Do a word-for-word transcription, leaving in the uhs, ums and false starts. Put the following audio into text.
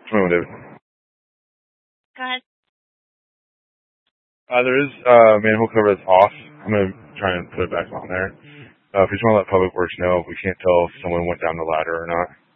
twenty-one, David. Go ahead. Uh, there is uh, manhole cover that's off. I'm going to try and put it back on there. Uh, if you just want to let Public Works know, we can't tell if someone went down the ladder or not.